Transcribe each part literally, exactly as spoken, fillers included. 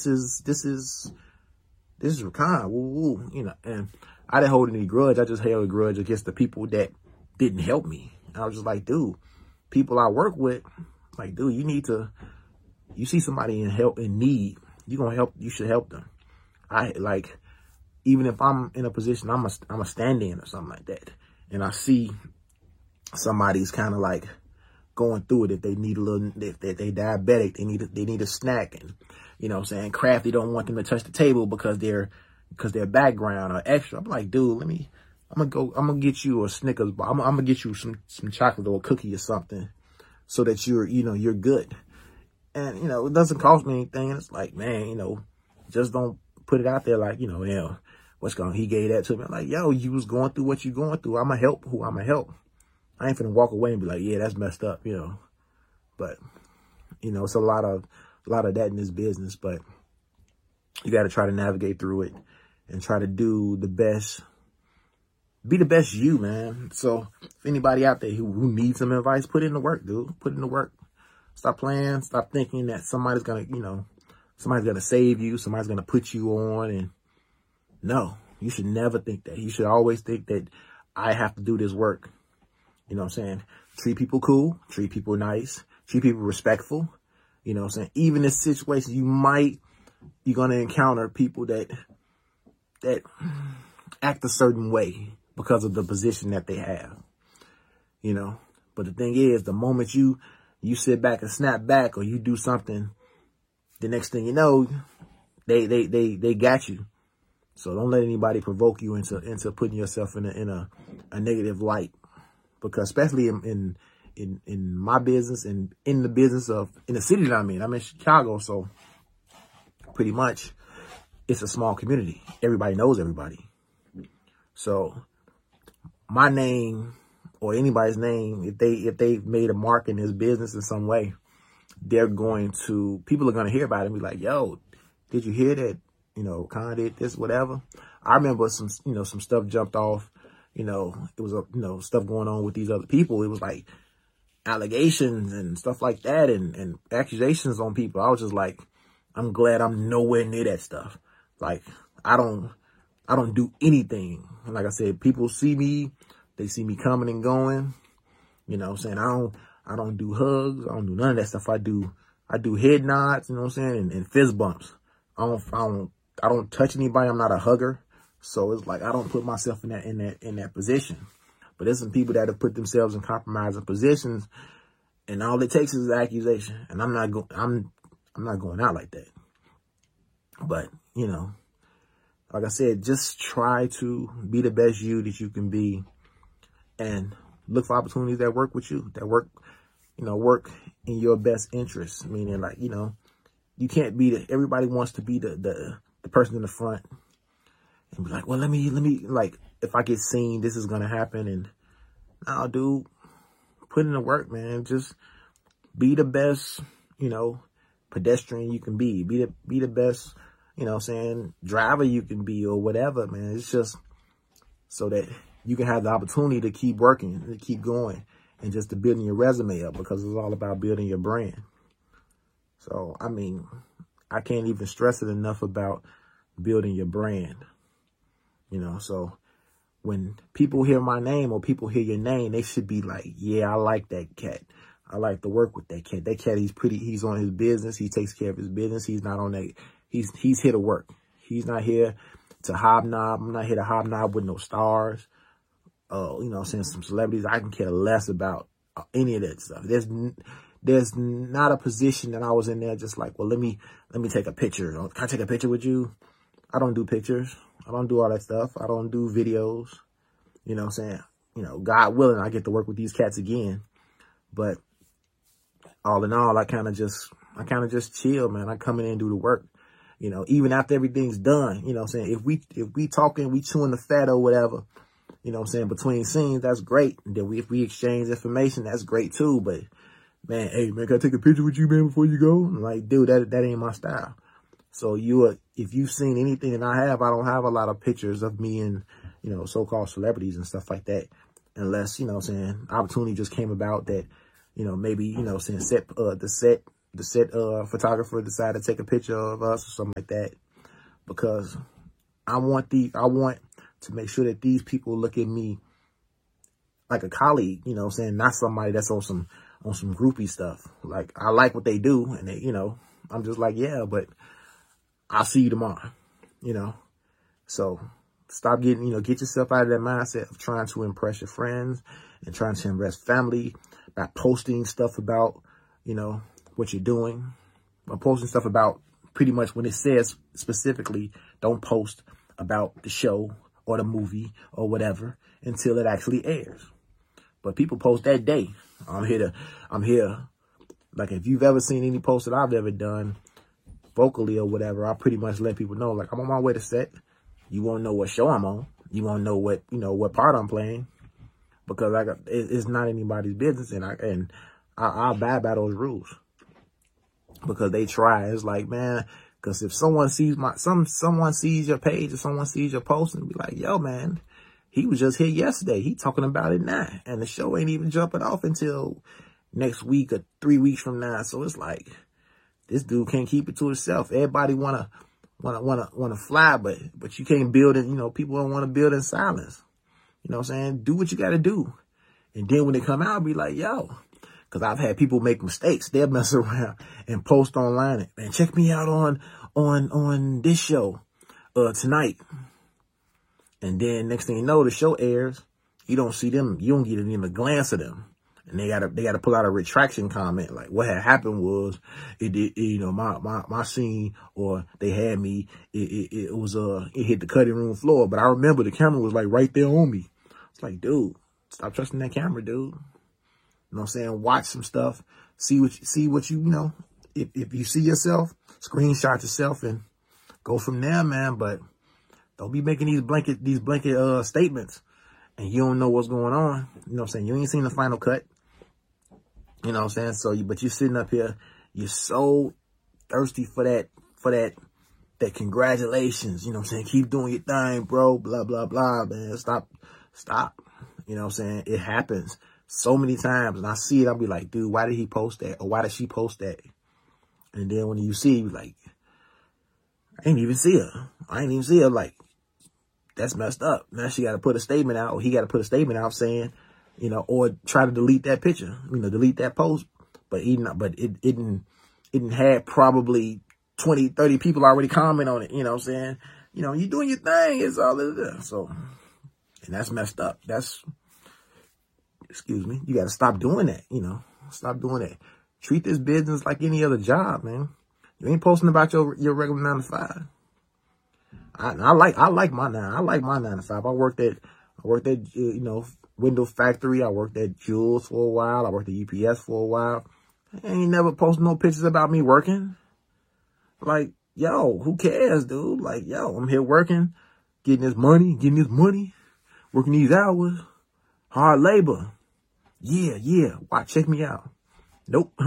this is, this is, this is Rakan, woo, woo, you know, and I didn't hold any grudge. I just held a grudge against the people that didn't help me. And I was just like, dude, people I work with, like, dude, you need to, you see somebody in help, in need, you gonna help, you should help them. I, like, even if I'm in a position, I'm a, I'm a stand-in or something like that, and I see somebody's kind of like going through it, if they need a little, if they, they diabetic, they need a, they need a snack, and, you know what I'm saying, Crafty don't want them to touch the table because they're, because their background or extra. I'm like, dude, let me, I'm gonna go, I'm gonna get you a Snickers bar. I'm, I'm gonna get you some, some chocolate or a cookie or something so that you're, you know, you're good. And, you know, it doesn't cost me anything. And it's like, man, you know, just don't put it out there like, you know, yeah, what's going on? He gave that to me. I'm like, yo, you was going through what you going through. I'm gonna help who I'm gonna help. I ain't finna walk away and be like, yeah, that's messed up, you know. But, you know, it's a lot of, a lot of that in this business, but you got to try to navigate through it and try to do the best, be the best you, man. So if anybody out there who, who needs some advice, put in the work, dude. Put in the work. Stop playing. Stop thinking that somebody's going to, you know, somebody's going to save you. Somebody's going to put you on. And no, you should never think that. You should always think that I have to do this work. You know what I'm saying? Treat people cool. Treat people nice. Treat people respectful. You know what I'm saying? Even in situations you might, you're going to encounter people that, that act a certain way because of the position that they have, you know. But the thing is, the moment you, you sit back and snap back, or you do something, the next thing you know, they, they, they, they got you. So don't let anybody provoke you into, into putting yourself in a, in a, a negative light, because especially in, in, in, in my business and in the business of, in the city that I'm in, I'm in Chicago. So pretty much it's a small community. Everybody knows everybody. So my name or anybody's name, if they, if they've made a mark in this business in some way, they're going to, people are going to hear about it and be like, yo, did you hear that? You know, Khan did this, whatever. I remember some, you know, some stuff jumped off, you know, it was, a, you know, stuff going on with these other people. It was like allegations and stuff like that, and, and accusations on people. I was just like, I'm glad I'm nowhere near that stuff. Like, I don't, I don't do anything. And like I said, people see me, they see me coming and going, you know what I'm saying? I don't, I don't do hugs. I don't do none of that stuff. I do, I do head nods, you know what I'm saying? And, and fist bumps. I don't, I don't, I don't touch anybody. I'm not a hugger. So it's like, I don't put myself in that, in that, in that position. But there's some people that have put themselves in compromising positions, and all it takes is an accusation. And I'm not going, I'm, I'm not going out like that. But, you know, like I said, just try to be the best you that you can be, and look for opportunities that work with you, that work, you know, work in your best interest. Meaning, like, you know, you can't be the, everybody wants to be the, the, the person in the front and be like, well, let me, let me, like, if I get seen, this is going to happen. And no, dude, put in the work, man. Just be the best, you know, pedestrian you can be. Be the, be the best, you know what I'm saying, driver you can be, or whatever, man. It's just so that you can have the opportunity to keep working, to keep going, and just to building your resume up, because it's all about building your brand. So, I mean, I can't even stress it enough about building your brand, you know. So when people hear my name or people hear your name, they should be like, yeah, I like that cat. I like to work with that cat. That cat, he's pretty, he's on his business. He takes care of his business. He's not on that. He's, he's here to work. He's not here to hobnob. I'm not here to hobnob with no stars. Uh, you know, saying some celebrities. I can care less about any of that stuff. There's, there's not a position that I was in there just like, well, let me, let me take a picture. Can I take a picture with you? I don't do pictures. I don't do all that stuff. I don't do videos. You know what I'm saying? You know, God willing, I get to work with these cats again. But all in all, I kind of just, I kind of just chill, man. I come in and do the work. You know, even after everything's done, you know what I'm saying? If we, if we talking, we chewing the fat or whatever, you know what I'm saying, between scenes, that's great. And then we, if we exchange information, that's great too. But man, hey, man, can I take a picture with you, man, before you go? I'm like, dude, that, that ain't my style. So you, are, if you've seen anything that I have, I don't have a lot of pictures of me and, you know, so-called celebrities and stuff like that. Unless, you know what I'm saying, opportunity just came about that, you know, maybe, you know, saying set, uh, the set the set uh, photographer decided to take a picture of us or something like that, because I want the I want to make sure that these people look at me like a colleague, you know what I'm saying? Not somebody that's on some on some groupie stuff. Like, I like what they do, and they, you know, I'm just like, yeah, but I'll see you tomorrow, you know? So stop getting, you know, get yourself out of that mindset of trying to impress your friends and trying to impress family by posting stuff about, you know, what you're doing. By posting stuff about pretty much when it says specifically, don't post about the show or the movie or whatever until it actually airs. But people post that day. I'm here to, I'm here. Like, if you've ever seen any posts that I've ever done vocally or whatever, I pretty much let people know, like, I'm on my way to set. You won't know what show I'm on. You won't know what, you know, what part I'm playing, because I got, it, it's not anybody's business. And I, and I, I abide by those rules, because they try. It's like, man, because if someone sees my, some, someone sees your page or someone sees your post and be like, yo, man, he was just here yesterday. He talking about it now. And the show ain't even jumping off until next week or three weeks from now. So it's like, this dude can't keep it to himself. Everybody want to, want to, want to, want to fly, but, but you can't build it. You know, people don't want to build in silence. You know what I'm saying? Do what you got to do. And then when they come out, be like, yo, because I've had people make mistakes. They'll mess around and post online, and check me out on, on, on this show, uh, tonight. And then next thing you know, the show airs. You don't see them. You don't get even a glance of them. And they gotta, they gotta pull out a retraction comment. Like, what had happened was, it did, it, you know, my, my, my scene, or they had me, it, it, it was, uh, it hit the cutting room floor. But I remember the camera was like right there on me. It's like, dude, stop trusting that camera, dude. You know what I'm saying? Watch some stuff. See what, you, see what you, you know, if, if you see yourself, screenshot yourself and go from there, man. But don't be making these blanket, these blanket, uh, statements, and you don't know what's going on. You know what I'm saying? You ain't seen the final cut. You know what I'm saying? So you, but you're sitting up here, you're so thirsty for that, for that, that congratulations. You know what I'm saying? Keep doing your thing, bro. Blah, blah, blah, man. Stop, stop. You know what I'm saying? It happens so many times, and I see it. I'll be like, dude, why did he post that? Or why did she post that? And then when you see it, you're like, I ain't even see her. I ain't even see her. Like, that's messed up. Now she got to put a statement out, or he got to put a statement out saying, you know, or try to delete that picture, you know, delete that post. But he not, but it, it didn't, it didn't have probably twenty, thirty people already comment on it. You know what I'm saying? You know, you doing your thing. It's all there. So, and that's messed up. That's, excuse me. You got to stop doing that. You know, stop doing that. Treat this business like any other job, man. You ain't posting about your, your regular nine to five. I, I like, I like my nine. I like my nine to five. I worked at, I worked at, you know, Window Factory. I worked at Jules for a while. I worked at U P S for a while. I ain't never posted no pictures about me working. Like, yo, who cares, dude? Like, yo, I'm here working, getting this money, getting this money, working these hours, hard labor. Yeah, yeah. Watch, check me out. Nope.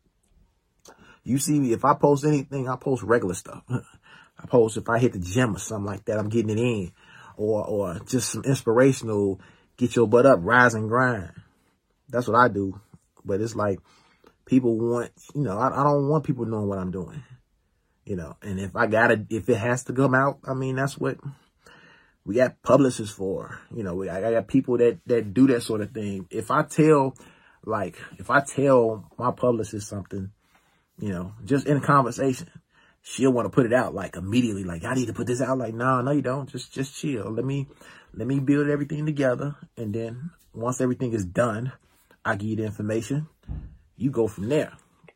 You see me, if I post anything, I post regular stuff. I post if I hit the gym or something like that, I'm getting it in. Or, or just some inspirational, get your butt up, rise and grind. That's what I do. But it's like, people want, you know, I, I don't want people knowing what I'm doing. You know, and if I gotta, if it has to come out, I mean, that's what we got publishers for. You know, we, I, I got people that, that do that sort of thing. If I tell, like, if I tell my publicist something, you know, just in a conversation, she'll want to put it out like immediately. Like, I need to put this out. Like, no, no, you don't. Just, just chill. Let me, let me build everything together. And then once everything is done, I give you the information. You go from there.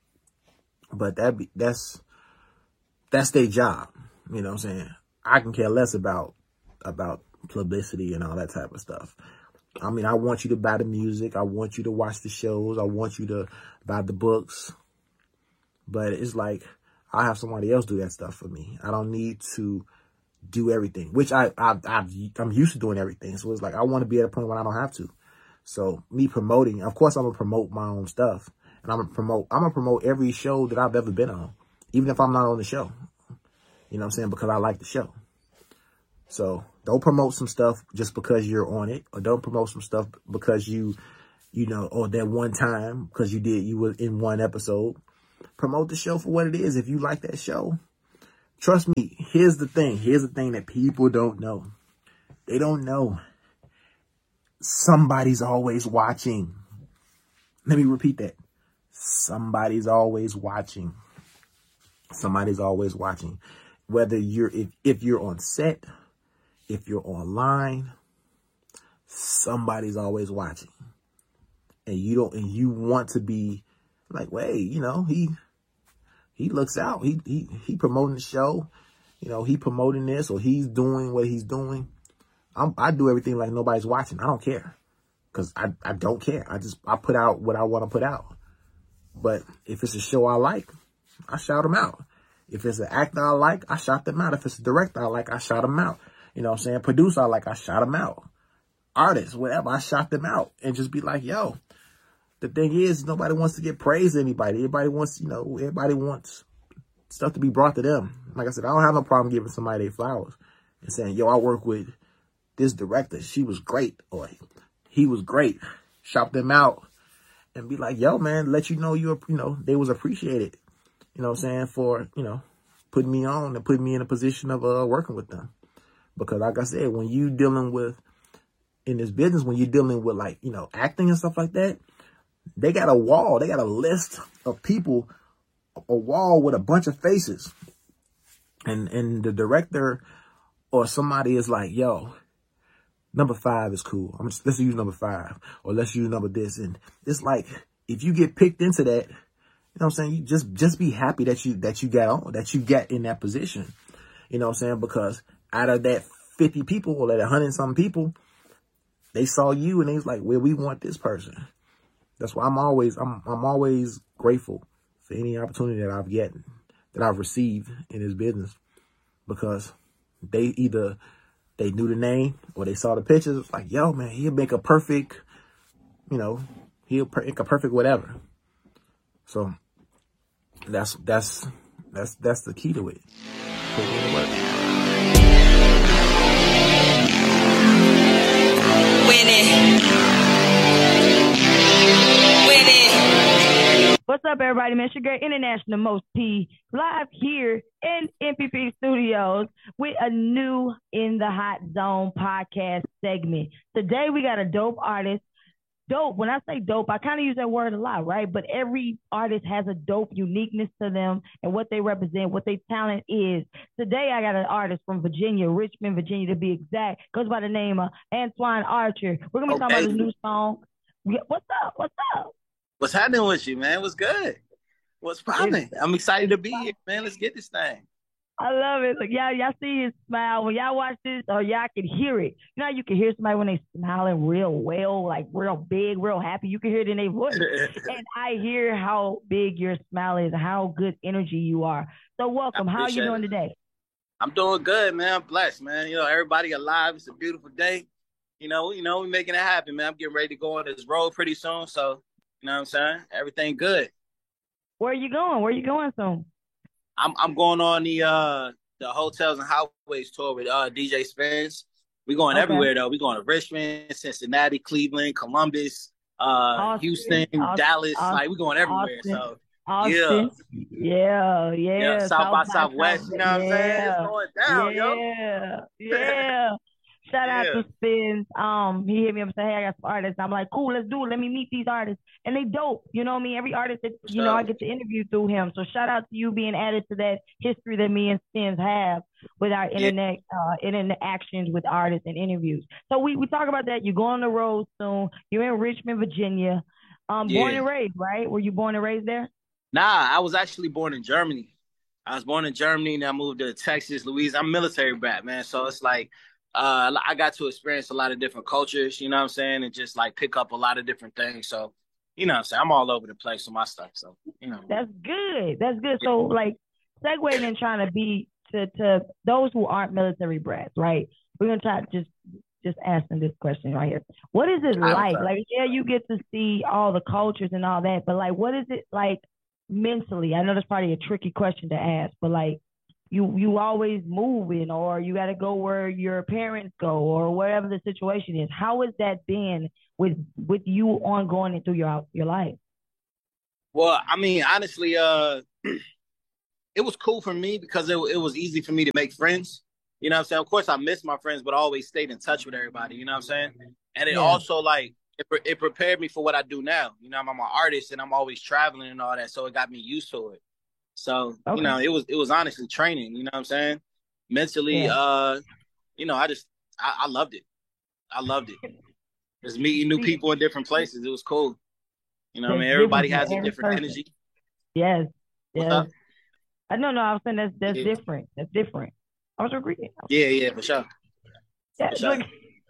But that be, that's, that's their job. You know what I'm saying? I can care less about, about publicity and all that type of stuff. I mean, I want you to buy the music. I want you to watch the shows. I want you to buy the books. But it's like, I have somebody else do that stuff for me. I don't need to do everything, which I, I, I've, I'm used to doing everything. So it's like, I want to be at a point where I don't have to. So me promoting, of course, I'm going to promote my own stuff. And I'm going to promote, I'm going to promote every show that I've ever been on, even if I'm not on the show. You know what I'm saying? Because I like the show. So don't promote some stuff just because you're on it, or don't promote some stuff because you, you know, or that one time because you did, you were in one episode. promote the show for what it is. If you like that show, trust me, here's the thing. Here's the thing that people don't know. They don't know. Somebody's always watching. Let me repeat that. Somebody's always watching. Somebody's always watching. Whether you're, if, if you're on set, if you're online, somebody's always watching. And you don't, and you want to be like, wait, you know, he, he looks out. He, he, he promoting the show. You know, he promoting this, or he's doing what he's doing. I'm, I do everything like nobody's watching. I don't care. Cause I, I don't care. I just, I put out what I want to put out. But if it's a show I like, I shout them out. If it's an actor I like, I shout them out. If it's a director I like, I shout them out. You know what I'm saying? Producer I like, I shout them out. Artists, whatever, I shout them out. And just be like, yo, the thing is, nobody wants to get praise to anybody. Everybody wants, you know, everybody wants stuff to be brought to them. Like I said, I don't have no problem giving somebody their flowers and saying, yo, I work with this director. She was great. Or he was great. Shout them out and be like, yo, man, let you know you're, you know, they was appreciated. You know what I'm saying? For, you know, putting me on and putting me in a position of uh, working with them. Because like I said, when you dealing with, in this business, when you're dealing with like, you know, acting and stuff like that, they got a wall. They got a list of people, a wall with a bunch of faces. And, and the director or somebody is like, yo, number five is cool. I'm just, let's use number five, or let's use number this. And it's like, if you get picked into that, you know what I'm saying? You just, just be happy that you, that you got on, that you got in that position. You know what I'm saying? Because out of that fifty people, or that one hundred something people, they saw you and they was like, well, we want this person. That's why I'm always, I'm, I'm always grateful for any opportunity that I've gotten, that I've received in this business, because they either, they knew the name or they saw the pictures. It's like, yo, man, he'll make a perfect, you know, he'll make a perfect whatever. So that's, that's, that's, that's the key to it. Put it in the work. Winning. Winning. What's up, everybody? Man, it's your girl, International Most P, live here in M P P Studios with a new In the Hot Zone podcast segment. Today, we got a dope artist. Dope. When I say dope, I kind of use that word a lot, right? But every artist has a dope uniqueness to them and what they represent, what their talent is. Today, I got an artist from Virginia, Richmond, Virginia, to be exact. Goes by the name of Antoine Archer. We're going to be Okay. talking about his new song. What's up? What's up? What's happening with you, man? What's good? What's popping? I'm excited to be here, man. Let's get this thing. I love it. Like, y'all, y'all see his smile. When y'all watch this, or y'all can hear it. You know how you can hear somebody when they smiling real well, like real big, real happy. You can hear it in their voice. And I hear how big your smile is, how good energy you are. So welcome. How are you doing it. today? I'm doing good, man. I'm blessed, man. You know, everybody alive. It's a beautiful day. You know, you know, we're making it happen, man. I'm getting ready to go on this road pretty soon. So, you know what I'm saying? Everything good. Where are you going? Where are you going soon? I'm I'm going on the uh the hotels and highways tour with uh D J Spence. We're going Okay. everywhere though. We're going to Richmond, Cincinnati, Cleveland, Columbus, uh Austin, Houston, Austin, Dallas. Austin, like we're going everywhere. Austin, So Austin. Yeah, yeah. yeah, South, South by by Southwest. South. You know what I'm saying? It's Yeah, going down, yo. yeah, yeah. Shout out Yeah. to Spins. Um, he hit me up and said, "Hey, I got some artists." I'm like, "Cool, let's do it. Let me meet these artists." And they dope. You know what I mean? Every artist that you know, I get to interview through him. So shout out to you being added to that history that me and Spins have with our Yeah. internet uh internet actions with artists and interviews. So we we talk about that. You go on the road soon. You're in Richmond, Virginia. Um, born Yeah. and raised, right? Were you born and raised there? Nah, I was actually born in Germany. I was born in Germany, and I moved to Texas, Louisiana. I'm military brat, man. So it's like uh, I got to experience a lot of different cultures, you know what I'm saying, and just like pick up a lot of different things. So, you know what I'm saying, I'm all over the place with my stuff. So, you know. That's good. That's good. So like segueing and trying to be to to those who aren't military brats, right? We're gonna try to just just asking this question right here. What is it I was like? sorry. Like, yeah, you get to see all the cultures and all that, but like, what is it like mentally? I know that's probably a tricky question to ask, but like, you you always moving, or you got to go where your parents go, or whatever the situation is. How has that been with with you ongoing it through your your life? Well, I mean, honestly, uh, it was cool for me because it, it was easy for me to make friends. You know what I'm saying? Of course, I miss my friends, but I always stayed in touch with everybody. You know what I'm saying? And it Yeah. also, like, it, it prepared me for what I do now. You know, I'm, I'm an artist and I'm always traveling and all that. So it got me used to it. So, Okay. you know, it was it was honestly training. You know what I'm saying? Mentally, Yeah. uh, you know, I just, I, I loved it. I loved it. Just meeting new See, people in different places. It was cool. You know what I that's mean? different Everybody for has a every different person. energy. Yes. What's Yes. up? I no, no, I was saying that's that's Yeah, different. That's different. I was agreeing. yeah, yeah, for sure. Yeah, For look. sure.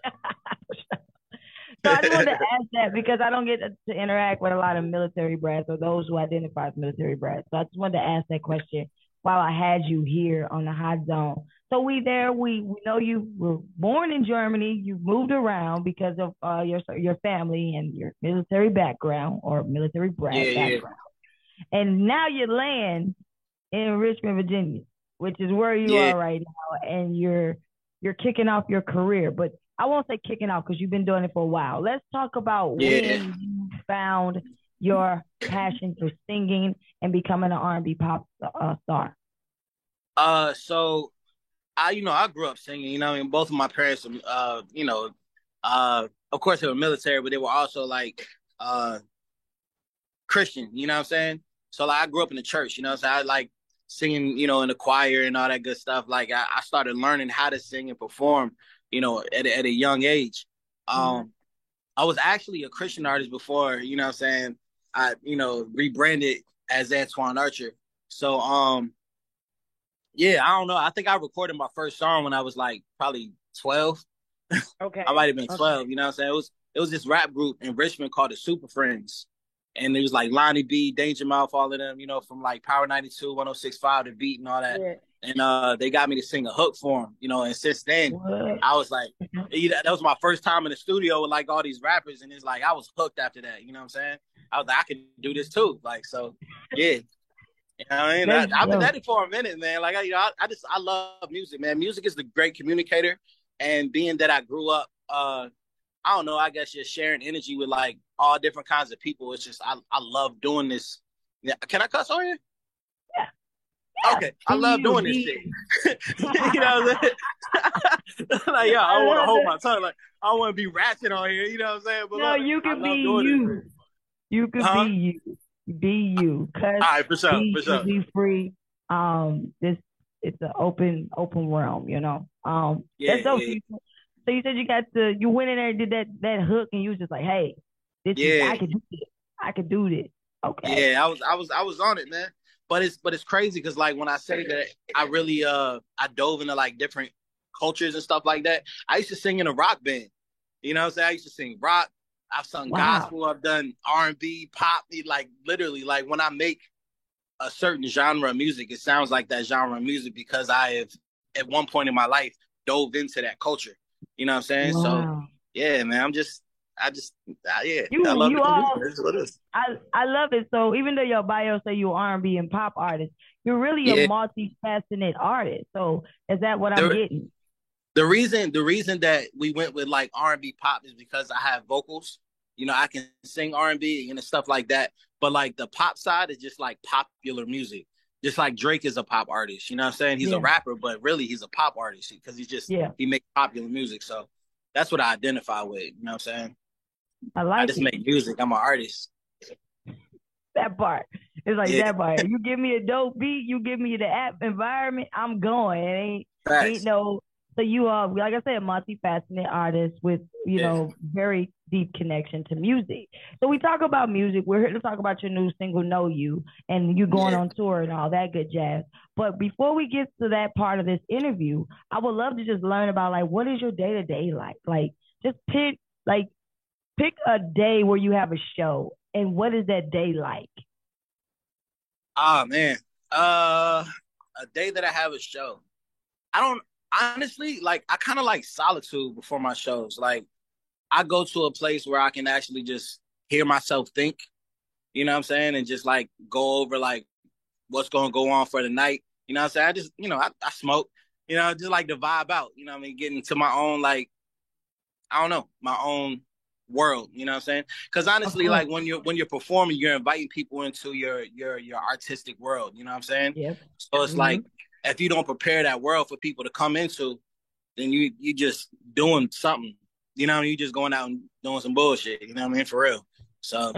So I just wanted to ask that because I don't get to interact with a lot of military brats or those who identify as military brats. So I just wanted to ask that question while I had you here on the Hot Zone. So we there, we, we know you were born in Germany. You moved around because of uh, your your family and your military background or military Yeah, brat yeah, background. And now you land in Richmond, Virginia, which is where you yeah, are right now, and you're you're kicking off your career. But I won't say kicking off because you've been doing it for a while. Let's talk about yeah. when you found your passion for singing and becoming an R and B pop uh, star. Uh, so I, you know, I grew up singing. You know, I mean, both of my parents, uh, you know, uh, of course they were military, but they were also like, uh, Christian. You know what I'm saying? So like, I grew up in the church. You know, so I like singing, you know, in the choir and all that good stuff. Like, I, I started learning how to sing and perform, you know, at at a young age. Mm-hmm. Um, I was actually a Christian artist before. You know what I'm saying? I, you know, rebranded as Antoine Archer. So, um. Yeah, I don't know. I think I recorded my first song when I was like probably twelve. Okay. I might have been Okay. twelve, you know what I'm saying? It was it was this rap group in Richmond called the Super Friends. And it was like Lonnie B, Danger Mouth, all of them, you know, from like Power ninety-two, one oh six point five, The Beat and all that. Yeah. And uh, they got me to sing a hook for them, you know, and since then, What? I was like, that was my first time in the studio with like all these rappers. And it's like, I was hooked after that, you know what I'm saying? I was like, I can do this too. Like, so, yeah. You know what I mean? I, I've been at it for a minute, man. Like, I, you know, I, I just, I love music, man. Music is the great communicator. And being that I grew up, uh, I don't know, I guess just sharing energy with like all different kinds of people. It's just, I, I love doing this. Yeah. Can I cuss on here? Yeah. Yeah. Okay. I Be love you, doing be this shit. You know what I'm saying? Like, yeah, I I want to love hold that. my tongue. Like, I want to be ratchet on here. You know what I'm saying? But No, look, you I could be love doing this you. shit. You could Huh? be you. Be you. Cause All right, for sure, be for you, sure. be free. Um, this it's an open open realm, you know. Um, Yeah, that's dope. So yeah, you, so you said you got to you went in there and did that that hook, and you was just like, hey, this is yeah. I could do this. I could do this. Okay. Yeah, I was, I was, I was on it, man. But it's, but it's crazy because like when I say that, I really, uh, I dove into like different cultures and stuff like that. I used to sing in a rock band. You know what I'm saying? I used to sing rock. I've sung Wow. gospel. I've done R and B, pop. Like literally, like when I make a certain genre of music, it sounds like that genre of music because I have at one point in my life dove into that culture. You know what I'm saying? So Wow. yeah, man, I'm just, I just, uh, yeah, I You love you doing music. all This is what it is. I I love it. So even though your bio say you're R and B and pop artist, you're really a Yeah. multifaceted artist. So is that what I'm There, getting? The reason the reason that we went with like R and B pop is because I have vocals. You know, I can sing R and B and stuff like that. But like the pop side is just like popular music. Just like Drake is a pop artist. You know what I'm saying? He's Yeah. a rapper, but really he's a pop artist because he's just Yeah. he makes popular music. So that's what I identify with. You know what I'm saying? I I like just it. make music. I'm an artist. That part. It's like Yeah. that part. You give me a dope beat, you give me the app environment, I'm going. It ain't Facts. ain't no so you are like I said, multifaceted artist with, you Yeah. know, very deep connection to music. So we talk about music. We're here to talk about your new single, Know You, and you going Yeah. on tour and all that good jazz. But before we get to that part of this interview, I would love to just learn about like what is your day to day like? Like just pick like pick a day where you have a show and what is that day like? Oh man. Uh a day that I have a show. I don't honestly like I kind of like solitude before my shows. Like I go to a place where I can actually just hear myself think, you know what I'm saying? And just like go over like what's gonna go on for the night. You know what I'm saying? I just, you know, I, I smoke, you know, just like to vibe out, you know what I mean? Getting to my own like I don't know, my own world. You know what I'm saying? Because honestly, like when you're when you're performing, you're inviting people into your your your artistic world. You know what I'm saying? Yep. So it's mm-hmm. like if you don't prepare that world for people to come into, then you you just doing something. You know, you just going out and doing some bullshit. You know what I mean? For real. So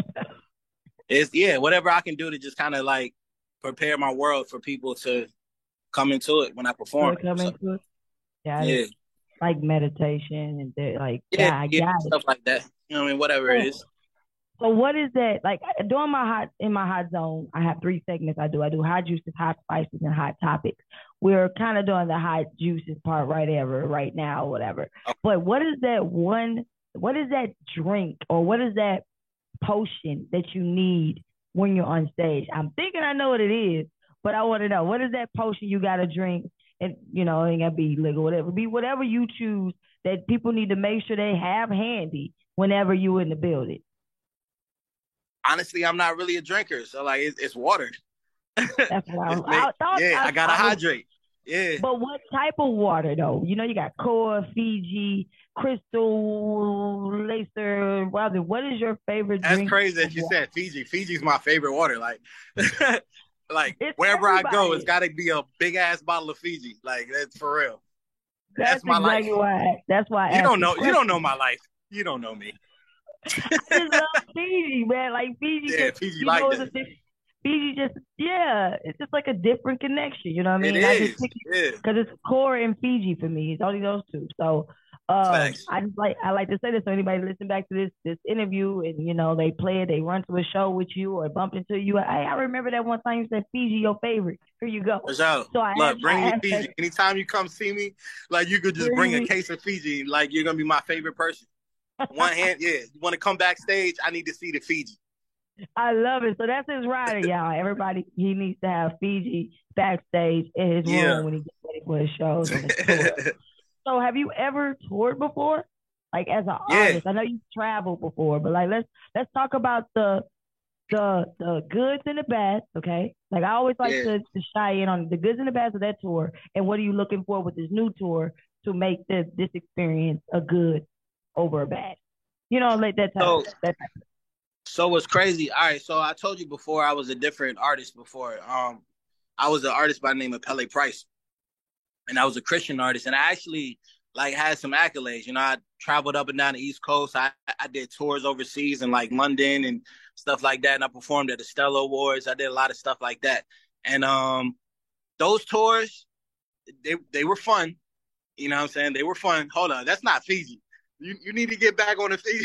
it's yeah, whatever I can do to just kind of like prepare my world for people to come into it when I perform. Come so, into it. Yeah. Yeah. Like meditation and like yeah, yeah, yeah stuff like that. You know what I mean? Whatever so, it is. So what is that like during my hot in my hot zone? I have three segments I do. I do hot juices, hot spices, and hot topics. We're kind of doing the hot juices part right ever right now, whatever. Okay. But what is that one? What is that drink or what is that potion that you need when you're on stage? I'm thinking I know what it is, but I want to know what is that potion you got to drink. And, you know, it ain't got to be legal, whatever. Be whatever you choose that people need to make sure they have handy whenever you're in the building. Honestly, I'm not really a drinker. So, like, it's, it's water. That's what I, was, I thought. Yeah, I, I got to hydrate. Yeah. But what type of water, though? You know, you got Core, Fiji, Crystal, Lacer. What is your favorite That's drink? That's crazy that you water? said Fiji. Fiji's my favorite water. Like... Like it's wherever everybody. I go, it's got to be a big ass bottle of Fiji. Like that's for real. That's, that's my exactly life. Why. That's why I you don't know. You don't know my life. You don't know me. I just love Fiji, man. Like Fiji. Yeah, just, Fiji like that. Fiji just yeah, it's just like a different connection. You know what I mean? It I is. Because it's Core and Fiji for me. It's only those two. So. Um, I just like I like to say this so anybody listen back to this this interview and you know they play it, they run to a show with you or bump into you. I, I remember that one time you said Fiji your favorite. Here you go. For sure. So I Look, asked, bring I me Fiji. That. Anytime you come see me, like you could just bring, bring a case of Fiji. Like you're gonna be my favorite person. One hand, yeah. You want to come backstage? I need to see the Fiji. I love it. So that's his rider, y'all. Everybody, he needs to have Fiji backstage in his yeah. room when he gets ready for his shows. And his So have you ever toured before? Like as an yeah. artist? I know you traveled before, but like let's let's talk about the the the goods and the bads, okay? Like I always like yeah. to, to shy in on the goods and the bads of that tour and what are you looking for with this new tour to make this this experience a good over a bad. You know, like that type so, of, that type of. So it's crazy. All right, so I told you before I was a different artist before. Um I was an artist by the name of Pele Price. And I was a Christian artist, and I actually like had some accolades. You know, I traveled up and down the East Coast. I, I did tours overseas in like London and stuff like that. And I performed at the Stella Awards. I did a lot of stuff like that. And um, those tours, they they were fun. You know what I'm saying? They were fun. Hold on, that's not Fiji. You you need to get back on the Fiji.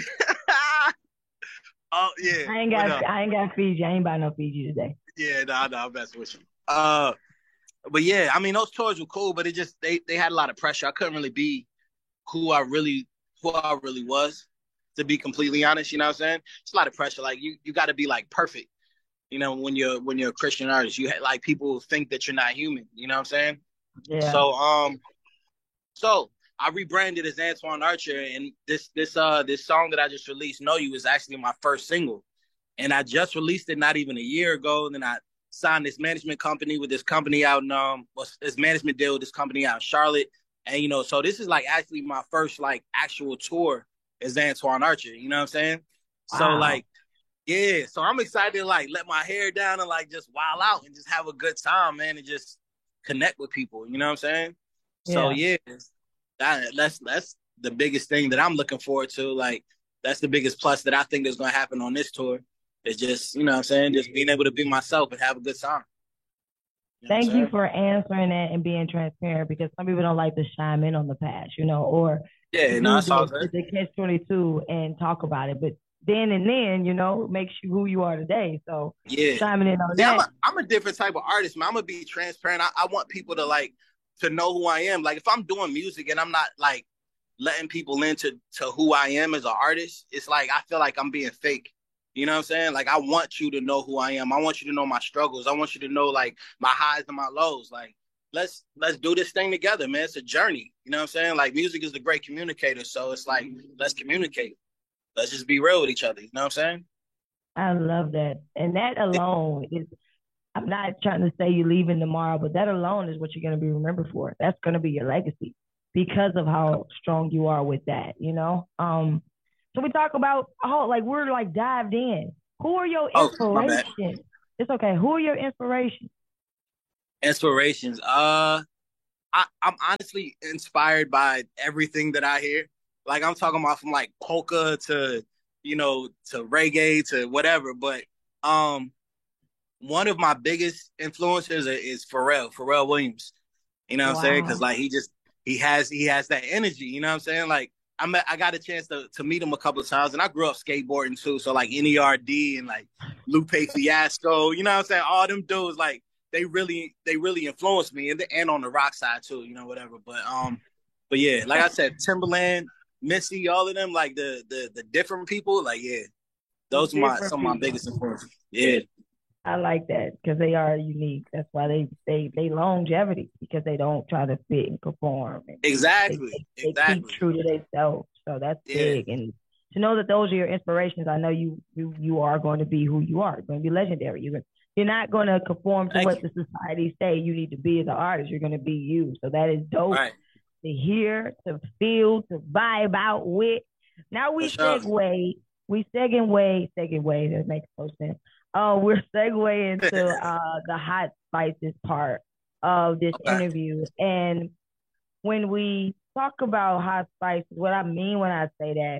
Oh yeah. I ain't got I ain't got Fiji. I ain't buying no Fiji today. Yeah, no, no, I'm messing with you. Uh. But yeah, I mean those tours were cool, but it just they they had a lot of pressure. I couldn't really be who I really who I really was, to be completely honest. You know what I'm saying? It's a lot of pressure. Like you you got to be like perfect. You know, when you're when you're a Christian artist, you ha- like people think that you're not human. You know what I'm saying? Yeah. So um, so I rebranded as Antoine Archer, and this this uh this song that I just released, "Know You," is actually my first single, and I just released it not even a year ago. And then I signed this management company with this company out in um this management deal with this company out in Charlotte. And you know, so this is like actually my first like actual tour as Antoine Archer, you know what I'm saying? Wow. So like yeah, so I'm excited to like let my hair down and like just wild out and just have a good time, man, and just connect with people, you know what I'm saying? Yeah. So yeah, that, that's that's the biggest thing that I'm looking forward to. Like that's the biggest plus that I think is gonna happen on this tour. It's just, you know what I'm saying, just being able to be myself and have a good time. You know Thank you for answering that and being transparent because some people don't like to chime in on the past, you know, or yeah, no, it's all good. The catch twenty-two and talk about it. But then and then, you know, makes you who you are today. So yeah, chiming in on yeah, that. I'm a, I'm a different type of artist, man. I'm going to be transparent. I, I want people to like, to know who I am. Like if I'm doing music and I'm not like letting people into to who I am as an artist, it's like, I feel like I'm being fake. You know what I'm saying? Like, I want you to know who I am. I want you to know my struggles. I want you to know, like, my highs and my lows. Like, let's let's do this thing together, man. It's a journey. You know what I'm saying? Like, music is the great communicator. So it's like, let's communicate. Let's just be real with each other. You know what I'm saying? I love that. And that alone is, I'm not trying to say you're leaving tomorrow, but that alone is what you're going to be remembered for. That's going to be your legacy because of how strong you are with that, you know? Um, So we talk about, oh, like we're like dived in. Who are your Oh, my bad. inspirations? It's okay. Who are your inspirations? Inspirations. Uh, I, I'm honestly inspired by everything that I hear. Like I'm talking about from like polka to, you know, to reggae to whatever. But um, one of my biggest influencers is Pharrell, Pharrell Williams. You know what wow. I'm saying? Because like he just he has he has that energy. You know what I'm saying? Like I met, I got a chance to to meet him a couple of times, and I grew up skateboarding too. So like N E R D and like Lupe Fiasco. You know what I'm saying? All them dudes like they really they really influenced me, and the, and on the rock side too. You know whatever. But um, but yeah, like I said, Timberland, Missy, all of them, like the the the different people. Like yeah, those are my some of my biggest influences. Yeah. I like that because they are unique. That's why they they they longevity because they don't try to fit and conform. And exactly. They, they, exactly. they keep true to themselves. So that's yeah. big. And to know that those are your inspirations, I know you you you are going to be who you are. You're going to be legendary. You're gonna, you're not going to conform to Thank what you. the society say you need to be as an artist. You're going to be you. So that is dope right. to hear, to feel, to vibe out with. Now we sure. segue. We segue. Segue. That makes no sense. Oh, we're segueing into uh, the hot spices part of this okay. interview. And when we talk about hot spices, what I mean when I say that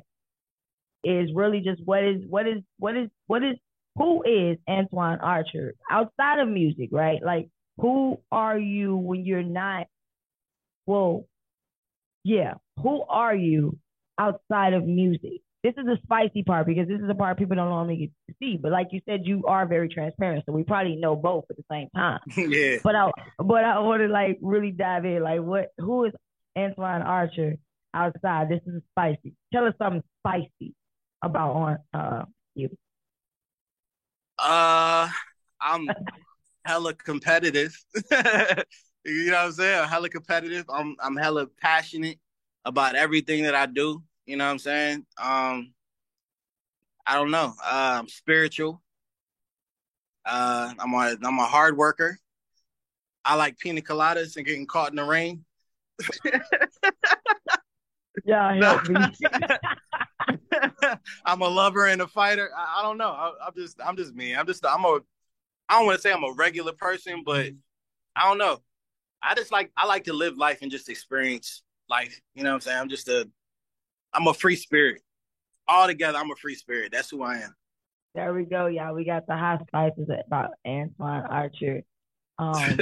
is really just what is what is what is what is who is Antoine Archer outside of music, right? Like who are you when you're not well, yeah, who are you outside of music? This is the spicy part because this is the part people don't normally get to see. But like you said, you are very transparent, so we probably know both at the same time. yeah. But I, but I want to like really dive in. Like, what? Who is Antoine Archer outside? This is spicy. Tell us something spicy about on uh you. Uh, I'm hella competitive. You know what I'm saying? I'm hella competitive. I'm I'm hella passionate about everything that I do. You know what I'm saying? Um, I don't know. Uh, I'm spiritual. Uh, I'm a I'm a hard worker. I like pina coladas and getting caught in the rain. Yeah, help me. I'm a lover and a fighter. I, I don't know. I, I'm just I'm just me. I'm just I'm a I don't want to say I'm a regular person, but I don't know. I just like I like to live life and just experience life. You know what I'm saying? I'm just a I'm a free spirit. All together, I'm a free spirit. That's who I am. There we go, y'all. We got the hot spices about Antoine Archer. Um,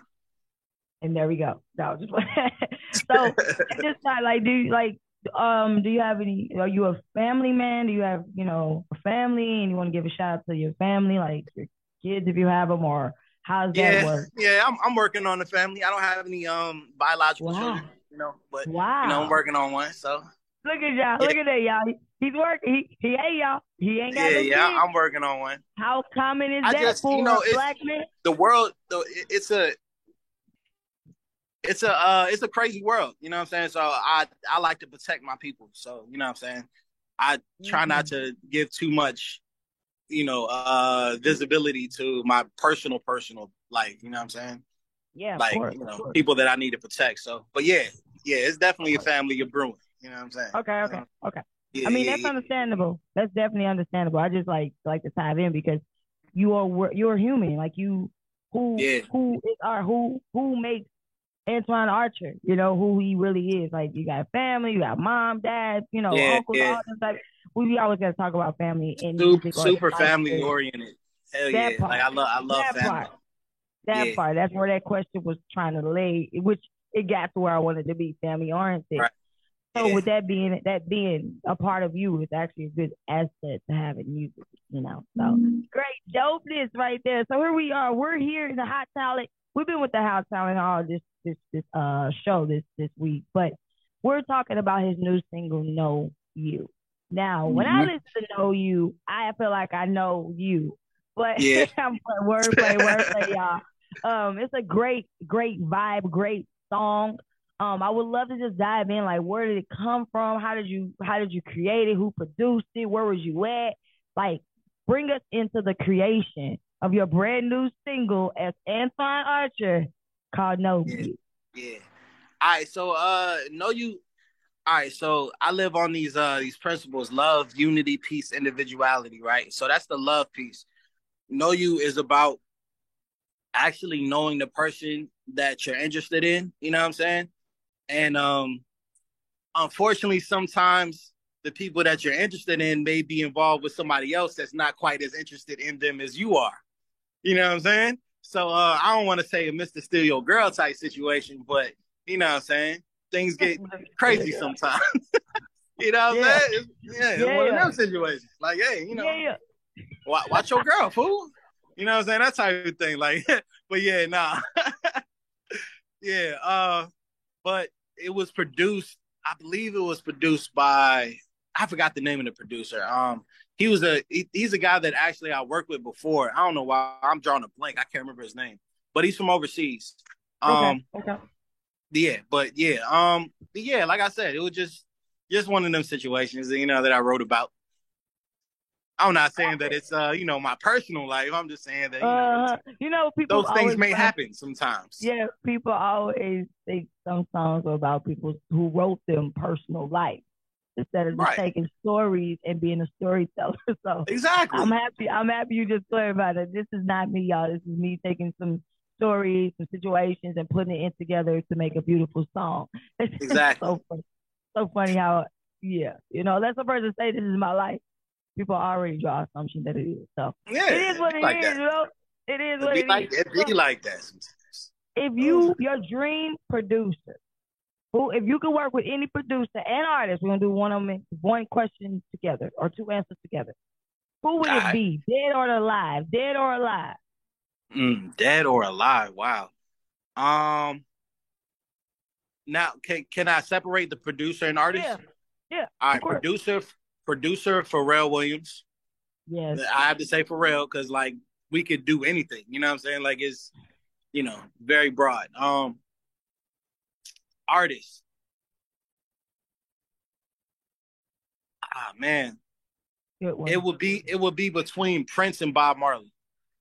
and there we go. That was just so at this time, like, do you like um do you have any are you a family man? Do you have, you know, a family and you want to give a shout out to your family, like your kids if you have them, or how's yeah, that work? Yeah, I'm I'm working on the family. I don't have any um biological wow. children, you know, but wow. you know, I'm working on one. So look at y'all. Look at that, y'all. He's working. He, he ain't y'all. He ain't got yeah, no yeah. kids. I'm working on one. How common is I that just, for you know, a black man? The world, though, it's a, it's a, uh, it's a crazy world. You know what I'm saying? So I, I like to protect my people. So you know what I'm saying? I try mm-hmm. not to give too much, you know, uh, visibility to my personal, personal life. You know what I'm saying? Yeah, like course, you know, people that I need to protect. So, but yeah, yeah, it's definitely a family of brewing. You know what I'm saying? Okay, okay, okay. Yeah, I mean, yeah, that's yeah. understandable. That's definitely understandable. I just like like to dive in because you are you're human. Like you, who yeah. who is our who who makes Antoine Archer? You know who he really is. Like you got family, you got mom, dad, you know, yeah, uncles, yeah. all this type. We always got to talk about family and super, super family oriented. Hell that yeah! Part, like I love, I love that family. Part, that yeah. part. That's where that question was trying to lay, which it got to where I wanted to be family oriented. Right. So yeah. with that being that being a part of you, it's actually a good asset to have in music, you know. So mm-hmm. great dopeness right there. So here we are. We're here in the Hot Talent. We've been with the Hot Talent all this this this uh show this this week, but we're talking about his new single, Know You. Now, mm-hmm. when I listen to Know You, I feel like I know you. But yeah. I'm wordplay, wordplay, y'all. Um, it's a great, great vibe, great song. Um, I would love to just dive in, like, where did it come from? How did you how did you create it? Who produced it? Where was you at? Like, bring us into the creation of your brand new single as Antoine Archer called Know You. Yeah. yeah. All right, so uh Know You, All right, so I live on these uh these principles: love, unity, peace, individuality. Right. So that's the love piece. Know you is about actually knowing the person that you're interested in. You know what I'm saying? And um, unfortunately, sometimes the people that you're interested in may be involved with somebody else that's not quite as interested in them as you are. You know what I'm saying? So uh, I don't want to say a Mister Steal Your Girl type situation, but you know what I'm saying? Things get crazy sometimes. You know what I'm Yeah. saying? It's, yeah, it's Yeah. one of them situations. Like, hey, you know, Yeah. watch, watch your girl, fool. You know what I'm saying? That type of thing. Like, but yeah, nah. Yeah. Uh, but it was produced, I believe it was produced by, I forgot the name of the producer. Um, he was a he, he's a guy that actually I worked with before. I don't know why I'm drawing a blank. I can't remember his name, but he's from overseas. Um, Okay. Okay. yeah, but yeah, um, but yeah, like I said, it was just just one of them situations, you know, that I wrote about. I'm not saying that it's uh, you know, my personal life. I'm just saying that, you know, Uh, you know, people those things always may laugh- happen sometimes. Yeah, people always think some songs are about people who wrote them personal life instead of just Right. taking stories and being a storyteller. So Exactly. I'm happy. I'm happy you just clarified that this is not me, y'all. This is me taking some stories, some situations, and putting it in together to make a beautiful song. It's Exactly. so funny. So funny how, yeah, you know, let some person say this is my life. People already draw assumption that it is. So Yeah, it is what it like is, that. you know. It is It'd what be it like is. it'd be So like that sometimes. if you, your dream producer, who, if you could work with any producer and artist, we're gonna do one of them, one question together or two answers together. Who would All it right. be? Dead or alive? Dead or alive? Mm, dead or alive? Wow. Um. Now, can can I separate the producer and artist? Yeah, yeah. All Of right, course. producer, producer Pharrell Williams. Yes. I have to say Pharrell because like we could do anything. You know what I'm saying? Like it's you know very broad. Um, artist. Ah man, Good one. it would be it would be between Prince and Bob Marley.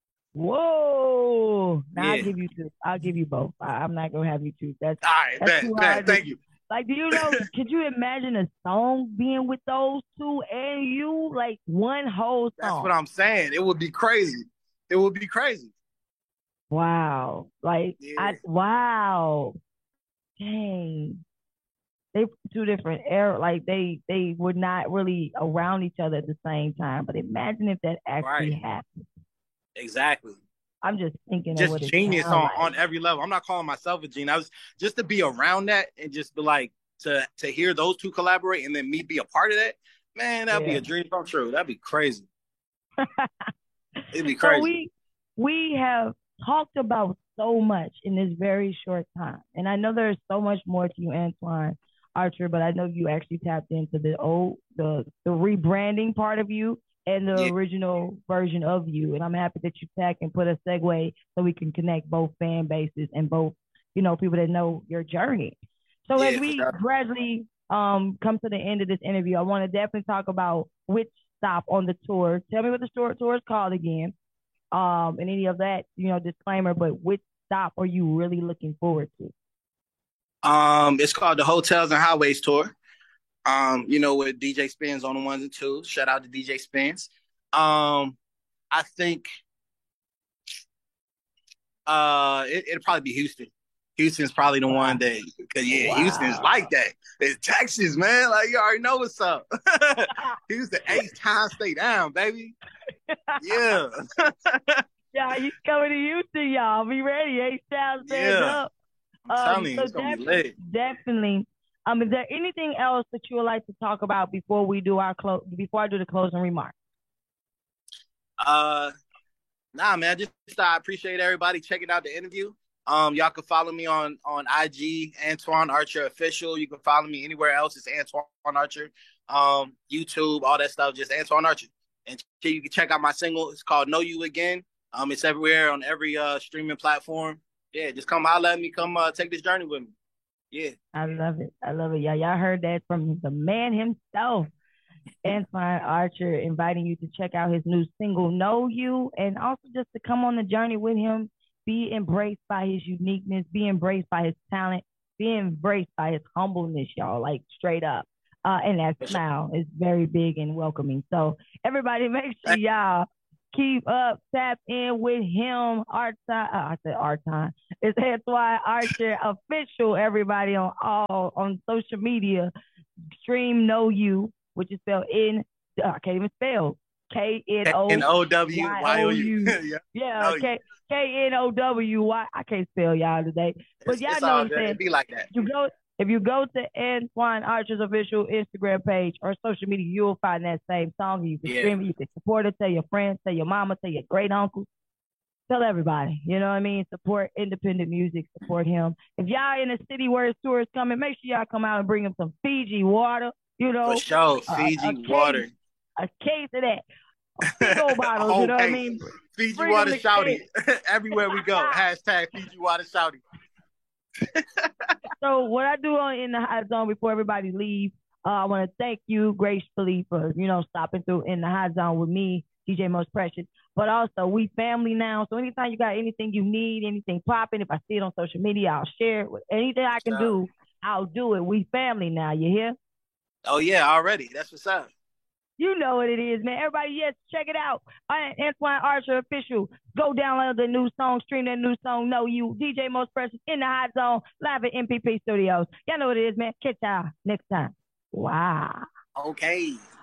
Whoa. Now I'll Yeah. give you two. I'll give you both. I, I'm not gonna have you choose. That's All right, that's bet, too bet. hard. to- Thank you. Like, do you know? Could you imagine a song being with those two and you, like one whole That's song? what I'm saying. It would be crazy. It would be crazy. Wow. Like, Yeah. I wow. Dang. They two different era. Like they they were not really around each other at the same time. But imagine if that actually Right. happened. Exactly. I'm just thinking of Just what it genius sounds on, like. on every level. I'm not calling myself a genius. I was just to be around that and just be like to to hear those two collaborate and then me be a part of that. Man, that'd be Yeah. a dream come true. That'd be crazy. It'd be So crazy. we we have talked about so much in this very short time, and I know there's so much more to you, Antoine Archer. But I know you actually tapped into the old the the rebranding part of you and the Yeah. original version of you, and I'm happy that you tack and put a segue so we can connect both fan bases and both you know people that know your journey. So Yeah, as for we sure. gradually um come to the end of this interview, I want to definitely talk about which stop on the tour. Tell me what the tour tour is called again. Um, and any of that, you know, disclaimer, but which stop are you really looking forward to? Um, it's called the Hotels and Highways Tour. Um, you know, with D J Spins on the ones and twos. Shout out to D J Spins. Um, I think uh it, it'll probably be Houston. Houston's probably the Wow. one that, cause yeah, Wow. Houston's like that. It's Texas, man. Like you already know what's up. Houston, eighth time stay down, baby. Yeah, Yeah, he's coming to Houston, y'all. Be ready. H-Town stands yeah. up. I'm Um, telling you, so it's gonna be definitely, lit. definitely. Um, is there anything else that you would like to talk about before we do our close? Before I do the closing remarks? Uh, nah, man. Just I appreciate everybody checking out the interview. Um, y'all can follow me on on I G, Antoine Archer Official. You can follow me anywhere else. It's Antoine Archer. Um, YouTube, all that stuff. Just Antoine Archer. And you can check out my single. It's called Know You Again. Um, it's everywhere on every uh streaming platform. Yeah, just come holler at me. Come uh, take this journey with me. Yeah. I love it. I love it. Yeah, y'all heard that from the man himself, Antoine Archer, inviting you to check out his new single, Know You, and also just to come on the journey with him, be embraced by his uniqueness, be embraced by his talent, being embraced by his humbleness, y'all, like straight up. Uh, and that smile is very big and welcoming. So everybody, make sure y'all keep up, tap in with him. Art time, uh, I said art time. It's Antoine Archer official. Everybody on all on social media, stream Know You, which is spelled in. Uh, I can't even spell K N O W Y O U. Yeah, K K N O W Y. I can't spell y'all today, but it's, y'all it's know all what I'm good. saying. It'd be like that. You go. If you go to Antoine Archer's official Instagram page or social media, you'll find that same song. You can yeah. stream it, you can support it, tell your friends, tell your mama, tell your great uncle, tell everybody. You know what I mean? Support independent music, support him. If y'all in a city where his tour is coming, make sure y'all come out and bring him some Fiji water. You know, for sure, Fiji a, a water, case, a case of that. Big old bottles, you know case. what I mean? Fiji bring water shouty. Everywhere we go, hashtag Fiji water shouty. So what I do on In the Hot Zone before everybody leaves, uh, I want to thank you gracefully for, you know, stopping through In the Hot Zone with me, D J Most Precious. But also, we family now. So anytime you got anything you need, anything popping, if I see it on social media, I'll share it. Anything I can do, I'll do it. We family now. You hear? Oh, yeah, already. That's what's up. You know what it is, man. Everybody, yes, check it out. I am Antoine Archer official. Go download the new song, stream that new song, Know You. D J Most Precious in the Hot Zone, live at M P P Studios. Y'all know what it is, man. Catch y'all next time. Wow. Okay.